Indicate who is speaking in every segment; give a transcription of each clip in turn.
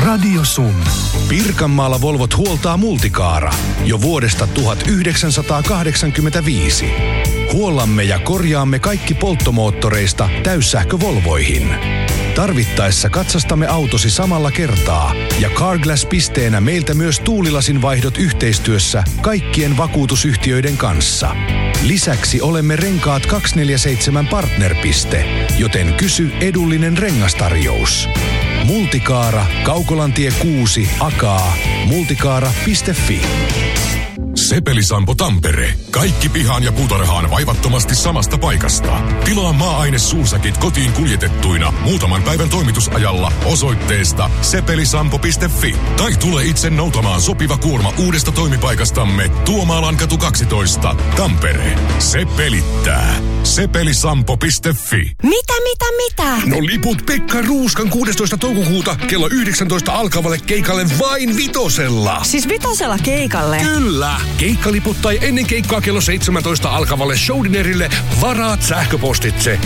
Speaker 1: Radio Sun. Pirkanmaalla Volvot huoltaa Multicaara jo vuodesta 1985. Huollamme ja korjaamme kaikki polttomoottoreista täyssähkövolvoihin. Tarvittaessa katsastamme autosi samalla kertaa ja Carglass-pisteenä meiltä myös tuulilasin vaihdot yhteistyössä kaikkien vakuutusyhtiöiden kanssa. Lisäksi olemme Renkaat 247 partnerpiste, joten kysy edullinen rengastarjous. Multicaara, Kaukolantie 6, Akaa, multicaara.fi.
Speaker 2: Sepeli-Sampo Tampere. Kaikki pihaan ja puutarhaan vaivattomasti samasta paikasta. Tilaa maa-aine suusäkit kotiin kuljetettuina muutaman päivän toimitusajalla osoitteesta sepelisampo.fi. Tai tule itse noutamaan sopiva kuorma uudesta toimipaikastamme Tuomaallankatu 12, Tampere. Se pelittää. Sepelisampo.fi.
Speaker 3: Mitä?
Speaker 4: No liput Pekka Ruuskan 16. toukokuuta kello 19 alkavalle keikalle vain Vitosella.
Speaker 3: Siis Vitosella keikalle?
Speaker 4: Kyllä. Keikkaliput tai ennen keikkaa kello 17 alkavalle showdinerille varaat sähköpostitse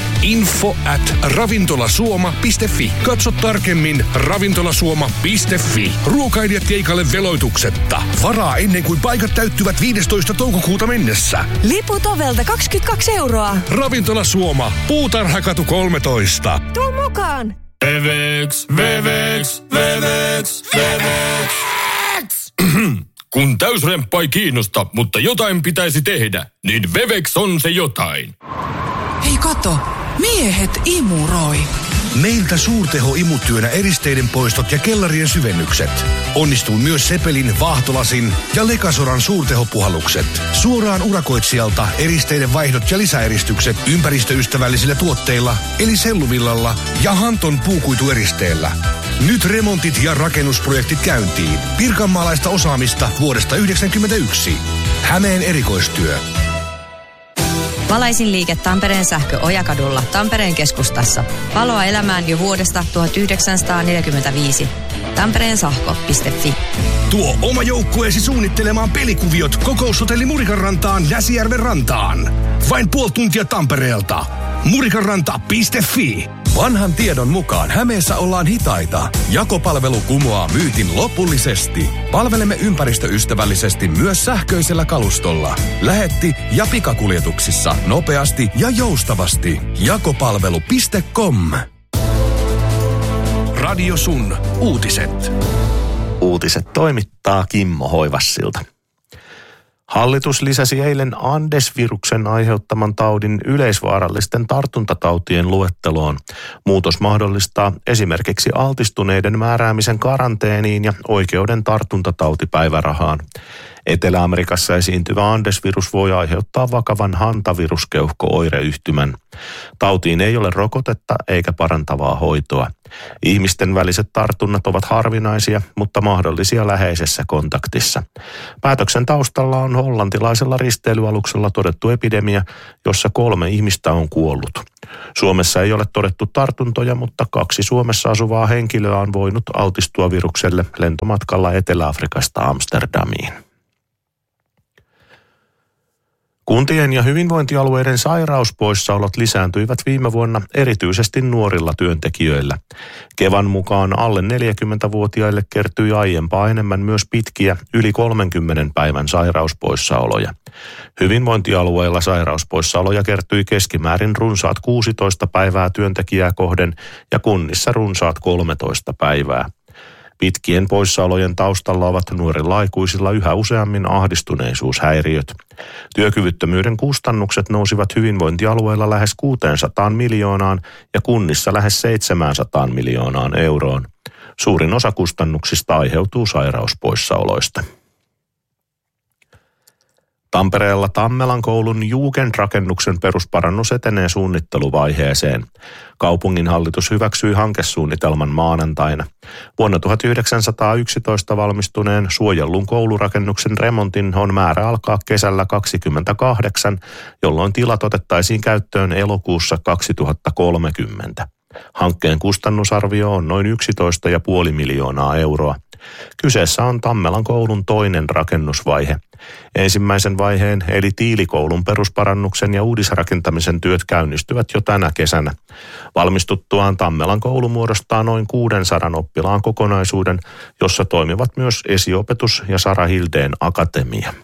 Speaker 4: info@ravintolasuoma.fi. Katso tarkemmin ravintolasuoma.fi. Ruokailijat keikalle veloituksetta. Varaa ennen kuin paikat täyttyvät 15. toukokuuta mennessä.
Speaker 3: Liput ovelta 22 €.
Speaker 4: Ravintola Suoma, Puutarhakatu 13.
Speaker 3: Tuu mukaan!
Speaker 5: Vevex. Kun täysremppa ei kiinnosta, mutta jotain pitäisi tehdä, niin Vevex on se jotain.
Speaker 6: Hei kato, miehet imuroi.
Speaker 4: Meiltä suurteho-imutyönä eristeiden poistot ja kellarien syvennykset. Onnistuu myös Sepelin, Vaahtolasin ja Lekasoran suurtehopuhallukset. Suoraan urakoitsijalta eristeiden vaihdot ja lisäeristykset ympäristöystävällisillä tuotteilla, eli selluvillalla ja Hanton puukuitueristeellä. Nyt remontit ja rakennusprojektit käyntiin. Pirkanmaalaista osaamista vuodesta 1991. Hämeen erikoistyö.
Speaker 7: Valaisin liike Tampereen sähkö Ojakadulla Tampereen keskustassa. Valoa elämään jo vuodesta 1945. tampereensahko.fi.
Speaker 4: Tuo oma joukkueesi suunnittelemaan pelikuviot Kokoushotelli Murikanrantaan Näsijärven rantaan. Vain puoli tuntia Tampereelta. Murikanranta.fi.
Speaker 1: Vanhan tiedon mukaan Hämeessä ollaan hitaita. Jakopalvelu kumoaa myytin lopullisesti. Palvelemme ympäristöystävällisesti myös sähköisellä kalustolla. Lähetti- ja pikakuljetuksissa nopeasti ja joustavasti. Jakopalvelu.com.
Speaker 4: Radio Sun. Uutiset.
Speaker 8: Uutiset toimittaa Kimmo Hoivassilta. Hallitus lisäsi eilen Andes-viruksen aiheuttaman taudin yleisvaarallisten tartuntatautien luetteloon. Muutos mahdollistaa esimerkiksi altistuneiden määräämisen karanteeniin ja oikeuden tartuntatautipäivärahaan. Etelä-Amerikassa esiintyvä Andes-virus voi aiheuttaa vakavan hantaviruskeuhko-oireyhtymän. Tautiin ei ole rokotetta eikä parantavaa hoitoa. Ihmisten väliset tartunnat ovat harvinaisia, mutta mahdollisia läheisessä kontaktissa. Päätöksen taustalla on hollantilaisella risteilyaluksella todettu epidemia, jossa 3 ihmistä on kuollut. Suomessa ei ole todettu tartuntoja, mutta 2 Suomessa asuvaa henkilöä on voinut altistua virukselle lentomatkalla Etelä-Afrikasta Amsterdamiin. Kuntien ja hyvinvointialueiden sairauspoissaolot lisääntyivät viime vuonna erityisesti nuorilla työntekijöillä. Kevan mukaan alle 40-vuotiaille kertyi aiempaa enemmän myös pitkiä yli 30 päivän sairauspoissaoloja. Hyvinvointialueilla sairauspoissaoloja kertyi keskimäärin runsaat 16 päivää työntekijää kohden ja kunnissa runsaat 13 päivää. Pitkien poissaolojen taustalla ovat nuorilla aikuisilla yhä useammin ahdistuneisuushäiriöt. Työkyvyttömyyden kustannukset nousivat hyvinvointialueilla lähes 600 miljoonaan ja kunnissa lähes 700 miljoonaan euroon. Suurin osa kustannuksista aiheutuu sairauspoissaoloista. Tampereella Tammelan koulun Jugend-rakennuksen perusparannus etenee suunnitteluvaiheeseen. Kaupungin hallitus hyväksyi hankesuunnitelman maanantaina. Vuonna 1911 valmistuneen suojellun koulurakennuksen remontin on määrä alkaa kesällä 2028, jolloin tilat otettaisiin käyttöön elokuussa 2030. Hankkeen kustannusarvio on noin 11,5 miljoonaa euroa. Kyseessä on Tammelan koulun toinen rakennusvaihe. Ensimmäisen vaiheen eli Tiilikoulun perusparannuksen ja uudisrakentamisen työt käynnistyvät jo tänä kesänä. Valmistuttuaan Tammelan koulu muodostaa noin 600 oppilaan kokonaisuuden, jossa toimivat myös esiopetus ja Sara Hildeen akatemia.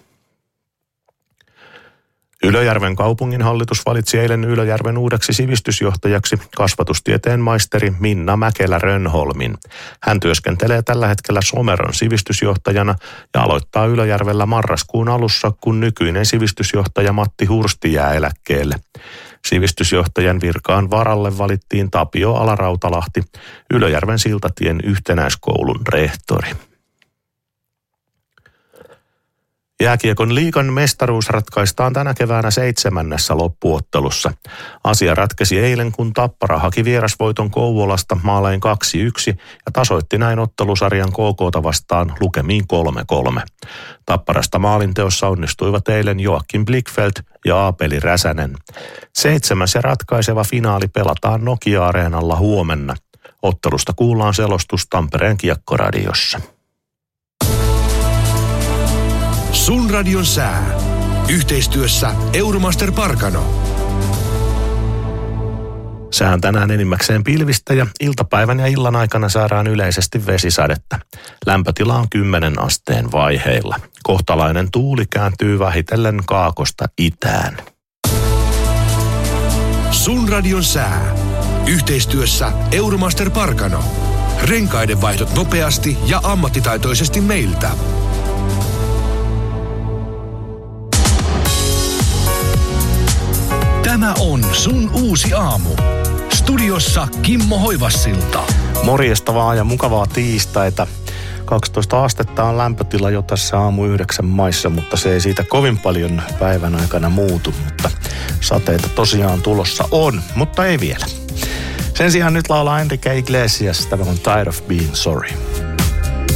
Speaker 8: Ylöjärven kaupunginhallitus valitsi eilen Ylöjärven uudeksi sivistysjohtajaksi kasvatustieteen maisteri Minna Mäkelä-Rönholmin. Hän työskentelee tällä hetkellä Someron sivistysjohtajana ja aloittaa Ylöjärvellä marraskuun alussa, kun nykyinen sivistysjohtaja Matti Hursti jää eläkkeelle. Sivistysjohtajan virkaan varalle valittiin Tapio Alarautalahti, Ylöjärven Siltatien yhtenäiskoulun rehtori. Jääkiekon liigan mestaruus ratkaistaan tänä keväänä 7. loppuottelussa. Asia ratkesi eilen, kun Tappara haki vierasvoiton Kouvolasta maalein 2-1 ja tasoitti näin ottelusarjan KK:ta vastaan lukemiin 3-3. Tapparasta maalinteossa onnistuivat eilen Joakim Blickfeldt ja Aapeli Räsänen. 7. ja ratkaiseva finaali pelataan Nokia-areenalla huomenna. Ottelusta kuullaan selostus Tampereen Kiekkoradiossa.
Speaker 4: Sun radion sää. Yhteistyössä Euromaster Parkano.
Speaker 8: Sään tänään enimmäkseen pilvistä ja iltapäivän ja illan aikana saadaan yleisesti vesisadetta. Lämpötila on 10 asteen vaiheilla. Kohtalainen tuuli kääntyy vähitellen kaakosta itään.
Speaker 4: Sun radion sää. Yhteistyössä Euromaster Parkano. Renkaiden vaihdot nopeasti ja ammattitaitoisesti meiltä. Tämä on Sun uusi aamu. Studiossa Kimmo Hoivassilta.
Speaker 8: Morjesta vaan ja mukavaa tiistaita. 12 astetta on lämpötila jo tässä aamu 9 maissa, mutta se ei siitä kovin paljon päivän aikana muutu. Mutta sateita tosiaan tulossa on, mutta ei vielä. Sen sijaan nyt laulaa Enrique Iglesias, tämä on Tired of Being Sorry.